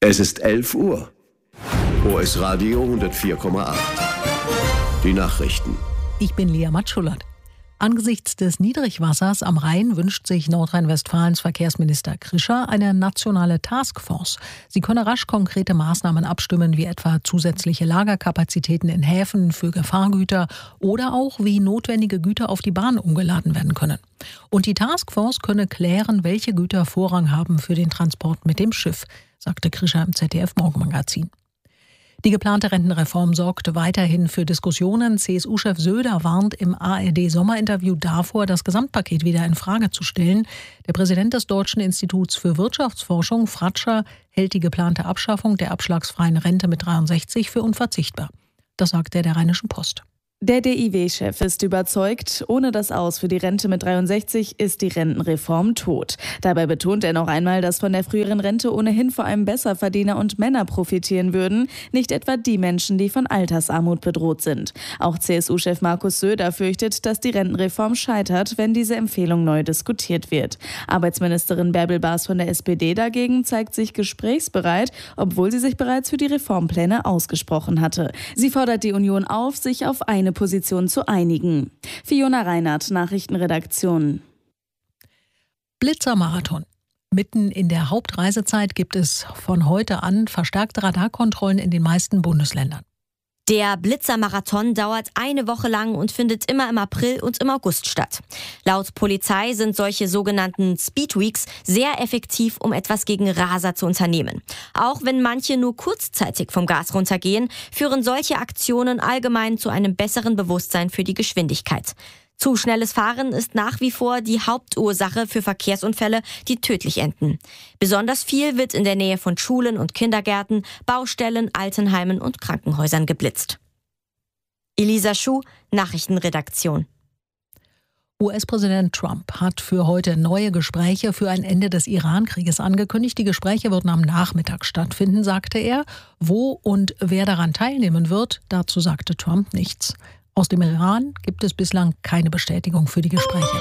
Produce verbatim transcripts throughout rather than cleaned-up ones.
Es ist elf Uhr. O S Radio hundertvier Komma acht. Die Nachrichten. Ich bin Lea Matschulat. Angesichts des Niedrigwassers am Rhein wünscht sich Nordrhein-Westfalens Verkehrsminister Krischer eine nationale Taskforce. Sie könne rasch konkrete Maßnahmen abstimmen, wie etwa zusätzliche Lagerkapazitäten in Häfen für Gefahrgüter oder auch, wie notwendige Güter auf die Bahn umgeladen werden können. Und die Taskforce könne klären, welche Güter Vorrang haben für den Transport mit dem Schiff, sagte Krischer im Z D F-Morgenmagazin. Die geplante Rentenreform sorgt weiterhin für Diskussionen. C S U-Chef Söder warnt im A R D-Sommerinterview davor, das Gesamtpaket wieder in Frage zu stellen. Der Präsident des Deutschen Instituts für Wirtschaftsforschung, Fratscher, hält die geplante Abschaffung der abschlagsfreien Rente mit dreiundsechzig für unverzichtbar. Das sagte er der Rheinischen Post. Der D I W-Chef ist überzeugt, ohne das Aus für die Rente mit dreiundsechzig ist die Rentenreform tot. Dabei betont er noch einmal, dass von der früheren Rente ohnehin vor allem Besserverdiener und Männer profitieren würden, nicht etwa die Menschen, die von Altersarmut bedroht sind. Auch C S U-Chef Markus Söder fürchtet, dass die Rentenreform scheitert, wenn diese Empfehlung neu diskutiert wird. Arbeitsministerin Bärbel Baas von der S P D dagegen zeigt sich gesprächsbereit, obwohl sie sich bereits für die Reformpläne ausgesprochen hatte. Sie fordert die Union auf, sich auf eine Position zu einigen. Fiona Reinhardt, Nachrichtenredaktion. Blitzermarathon. Mitten in der Hauptreisezeit gibt es von heute an verstärkte Radarkontrollen in den meisten Bundesländern. Der Blitzermarathon dauert eine Woche lang und findet immer im April und im August statt. Laut Polizei sind solche sogenannten Speedweeks sehr effektiv, um etwas gegen Raser zu unternehmen. Auch wenn manche nur kurzzeitig vom Gas runtergehen, führen solche Aktionen allgemein zu einem besseren Bewusstsein für die Geschwindigkeit. Zu schnelles Fahren ist nach wie vor die Hauptursache für Verkehrsunfälle, die tödlich enden. Besonders viel wird in der Nähe von Schulen und Kindergärten, Baustellen, Altenheimen und Krankenhäusern geblitzt. Elisa Schuh, Nachrichtenredaktion. U S-Präsident Trump hat für heute neue Gespräche für ein Ende des Iran-Krieges angekündigt. Die Gespräche würden am Nachmittag stattfinden, sagte er. Wo und wer daran teilnehmen wird, dazu sagte Trump nichts. Aus dem Iran gibt es bislang keine Bestätigung für die Gespräche.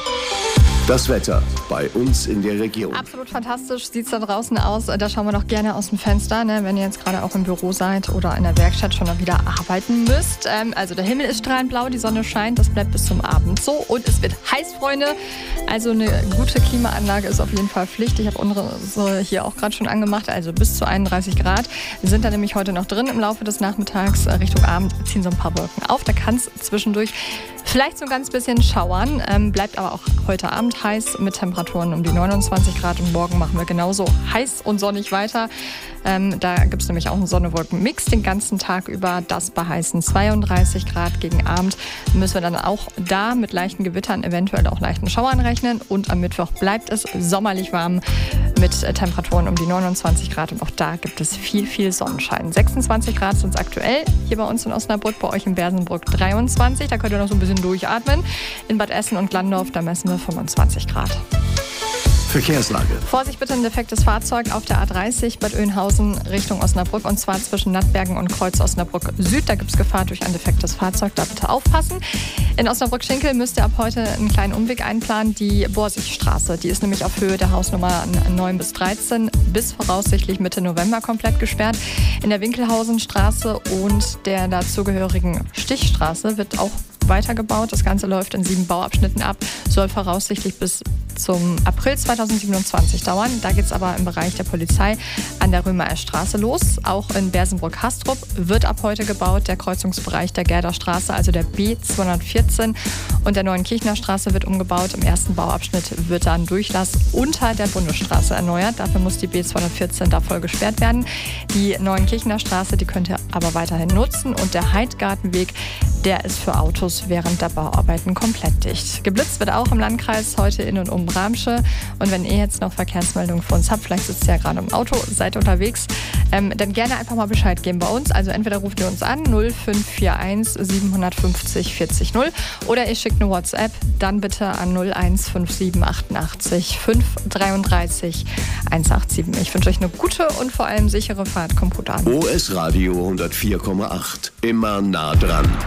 Das Wetter bei uns in der Region. Absolut fantastisch sieht es da draußen aus. Da schauen wir doch gerne aus dem Fenster, ne? Wenn ihr jetzt gerade auch im Büro seid oder in der Werkstatt schon mal wieder arbeiten müsst. Ähm, also der Himmel ist strahlend blau, die Sonne scheint, das bleibt bis zum Abend so. Und es wird heiß, Freunde. Also eine gute Klimaanlage ist auf jeden Fall Pflicht. Ich habe unsere hier auch gerade schon angemacht, also bis zu einunddreißig Grad. Wir sind da nämlich heute noch drin. Im Laufe des Nachmittags Richtung Abend ziehen so ein paar Wolken auf. Da kann es zwischendurch vielleicht so ein ganz bisschen schauern, ähm, bleibt aber auch heute Abend heiß mit Temperaturen um die neunundzwanzig Grad und morgen machen wir genauso heiß und sonnig weiter. Ähm, da gibt es nämlich auch einen Sonne-Wolken-Mix den ganzen Tag über, das bei heißen zweiunddreißig Grad. Gegen Abend müssen wir dann auch da mit leichten Gewittern, eventuell auch leichten Schauern rechnen und am Mittwoch bleibt es sommerlich warm mit äh, Temperaturen um die neunundzwanzig Grad und auch da gibt es viel, viel Sonnenschein. sechsundzwanzig Grad sind es aktuell hier bei uns in Osnabrück, bei euch in Bersenbrück dreiundzwanzig, da könnt ihr noch so ein bisschen durchatmen. In Bad Essen und Glandorf, da messen wir fünfundzwanzig Grad. Verkehrslage. Vorsicht bitte, ein defektes Fahrzeug auf der A dreißig Bad Oeynhausen Richtung Osnabrück und zwar zwischen Nattbergen und Kreuz Osnabrück Süd. Da gibt es Gefahr durch ein defektes Fahrzeug, da bitte aufpassen. In Osnabrück-Schinkel müsst ihr ab heute einen kleinen Umweg einplanen. Die Borsigstraße, die ist nämlich auf Höhe der Hausnummer neun bis dreizehn bis voraussichtlich Mitte November komplett gesperrt. In der Winkelhausenstraße und der dazugehörigen Stichstraße wird auch weitergebaut. Das Ganze läuft in sieben Bauabschnitten ab, soll voraussichtlich bis zum April zweitausendsiebenundzwanzig dauern. Da geht es aber im Bereich der Polizei an der Römer Straße los. Auch in Bersenbrück-Hastrup wird ab heute gebaut. Der Kreuzungsbereich der Gerder Straße, also der B zweihundertvierzehn und der Neuenkirchner Straße wird umgebaut. Im ersten Bauabschnitt wird dann Durchlass unter der Bundesstraße erneuert. Dafür muss die B zweihundertvierzehn da voll gesperrt werden. Die Neuenkirchner Straße, die könnt ihr aber weiterhin nutzen und der Heidgartenweg, der ist für Autos während der Bauarbeiten komplett dicht. Geblitzt wird auch im Landkreis heute in und um Bramsche. Und wenn ihr jetzt noch Verkehrsmeldungen für uns habt, vielleicht sitzt ihr ja gerade im Auto, seid unterwegs, ähm, dann gerne einfach mal Bescheid geben bei uns. Also entweder ruft ihr uns an null fünf vier eins sieben fünf null vierzig null oder ihr schickt eine WhatsApp, dann bitte an null eins fünf sieben achtundachtzig fünf dreiunddreißig hundertsiebenundachtzig. Ich wünsche euch eine gute und vor allem sichere Fahrt. Kommt gut an. O S Radio hundertvier Komma acht. Immer nah dran.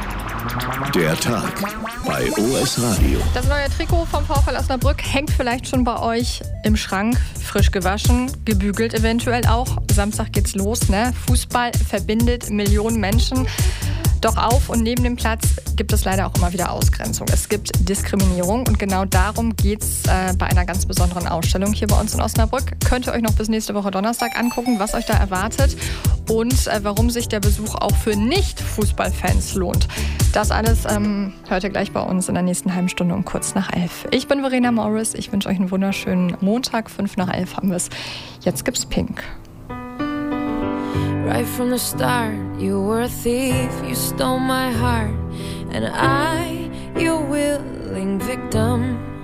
Der Tag bei O S Radio. Das neue Trikot vom VfL Osnabrück hängt vielleicht schon bei euch im Schrank. Frisch gewaschen, gebügelt eventuell auch. Samstag geht's los, ne? Fußball verbindet Millionen Menschen. Doch auf und neben dem Platz gibt es leider auch immer wieder Ausgrenzung. Es gibt Diskriminierung und genau darum geht es äh, bei einer ganz besonderen Ausstellung hier bei uns in Osnabrück. Könnt ihr euch noch bis nächste Woche Donnerstag angucken, was euch da erwartet und äh, warum sich der Besuch auch für Nicht-Fußballfans lohnt. Das alles ähm, hört ihr gleich bei uns in der nächsten halben Stunde um kurz nach elf. Ich bin Verena Morris, ich wünsche euch einen wunderschönen Montag. Fünf nach elf haben wir es. Jetzt gibt's Pink. Right from the start, you were a thief, you stole my heart, and I, your willing victim.